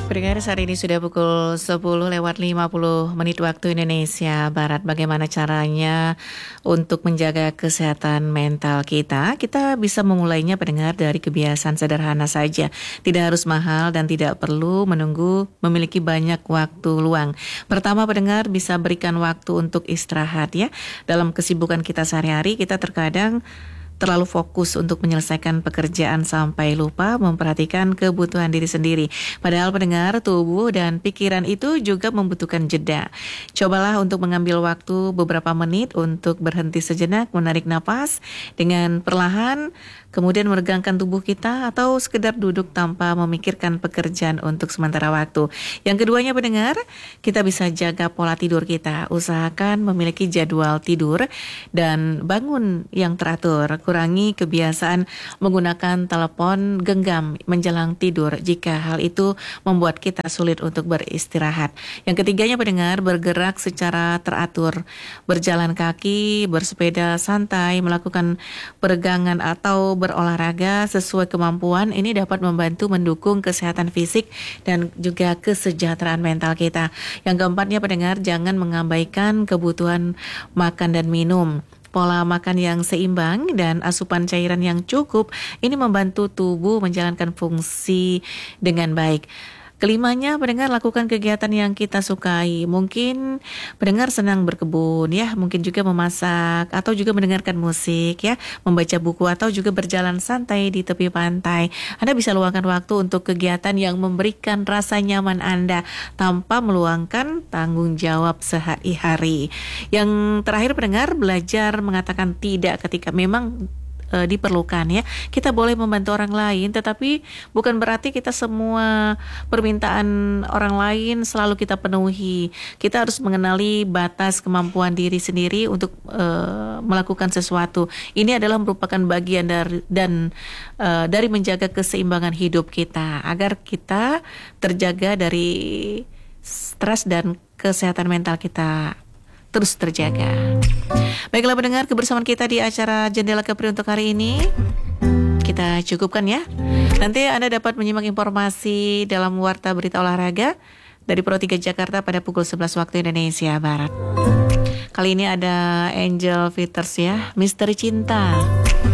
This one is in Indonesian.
Pendengar, saat ini sudah pukul 10 lewat 50 menit waktu Indonesia Barat. Bagaimana caranya untuk menjaga kesehatan mental kita? Kita bisa memulainya, pendengar, dari kebiasaan sederhana saja. Tidak harus mahal dan tidak perlu menunggu memiliki banyak waktu luang. Pertama, pendengar, bisa berikan waktu untuk istirahat ya. Dalam kesibukan kita sehari-hari, kita terkadang terlalu fokus untuk menyelesaikan pekerjaan sampai lupa memperhatikan kebutuhan diri sendiri. Padahal, pendengar, tubuh dan pikiran itu juga membutuhkan jeda. Cobalah untuk mengambil waktu beberapa menit untuk berhenti sejenak, menarik napas dengan perlahan, kemudian meregangkan tubuh kita, atau sekedar duduk tanpa memikirkan pekerjaan untuk sementara waktu. Yang keduanya, pendengar, kita bisa jaga pola tidur kita. Usahakan memiliki jadwal tidur dan bangun yang teratur. Kurangi kebiasaan menggunakan telepon genggam menjelang tidur jika hal itu membuat kita sulit untuk beristirahat. Yang ketiganya, pendengar, bergerak secara teratur. Berjalan kaki, bersepeda santai, melakukan peregangan atau berolahraga sesuai kemampuan. Ini dapat membantu mendukung kesehatan fisik dan juga kesejahteraan mental kita. Yang keempatnya, pendengar, jangan mengabaikan kebutuhan makan dan minum. Pola makan yang seimbang dan asupan cairan yang cukup ini membantu tubuh menjalankan fungsi dengan baik. Kelimanya, pendengar, lakukan kegiatan yang kita sukai. Mungkin pendengar senang berkebun ya, mungkin juga memasak atau juga mendengarkan musik ya, membaca buku atau juga berjalan santai di tepi pantai. Anda bisa luangkan waktu untuk kegiatan yang memberikan rasa nyaman Anda tanpa meluangkan tanggung jawab sehari-hari. Yang terakhir, pendengar, belajar mengatakan tidak ketika memang diperlukan ya. Kita boleh membantu orang lain, tetapi bukan berarti kita semua permintaan orang lain selalu kita penuhi. Kita harus mengenali batas kemampuan diri sendiri untuk melakukan sesuatu. Ini adalah merupakan bagian dari menjaga keseimbangan hidup kita agar kita terjaga dari stres dan kesehatan mental kita terus terjaga. Baiklah, pendengar, kebersamaan kita di acara Jendela Kepri untuk hari ini kita cukupkan ya. Nanti Anda dapat menyimak informasi dalam Warta Berita Olahraga dari Pro 3 Jakarta pada pukul 11 waktu Indonesia Barat. Kali ini ada Angel Fiters ya, Misteri Cinta.